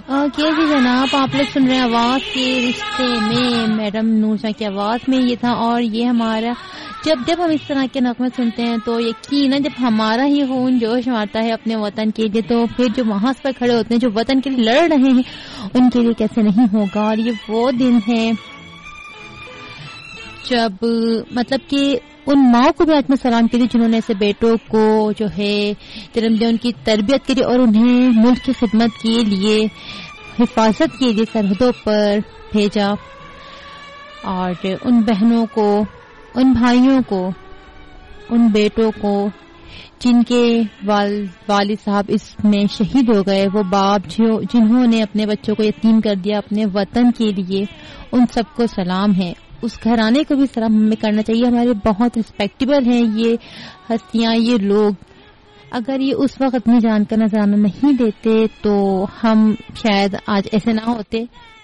جی جناب، آپ لوگ سن رہے ہیں آواز کے رشتے میں، میڈم نورشاہ کی آواز میں یہ تھا. اور یہ ہمارا جب ہم اس طرح کے نغمے سنتے ہیں تو یقیناً جب ہمارا ہی خون جوش مارتا ہے اپنے وطن کے لیے، تو پھر جو وہاں پر کھڑے ہوتے ہیں جو وطن کے لیے لڑ رہے ہیں ان کے لیے کیسے نہیں ہوگا. اور یہ وہ دن ہے جب مطلب کہ ان ماؤں کو بھی آج میں سلام کیجیے جنہوں نے ایسے بیٹوں کو جو ہے جنم دیا، ان کی تربیت کے لیے اور انہیں ملک کی خدمت کے لیے، حفاظت کے لیے سرحدوں پر بھیجا. اور ان بہنوں کو، ان بھائیوں کو، ان بیٹوں کو جن کے والد صاحب اس میں شہید ہو گئے، وہ باپ جنہوں نے اپنے بچوں کو یتیم کر دیا اپنے وطن کے لیے، ان سب کو سلام ہے. اس گھرانے کو بھی سلام ہمیں کرنا چاہیے. ہمارے بہت ریسپیکٹیبل ہیں یہ ہستیاں، یہ لوگ. اگر یہ اس وقت اپنی جان کا نذرانہ نہیں دیتے تو ہم شاید آج ایسے نہ ہوتے.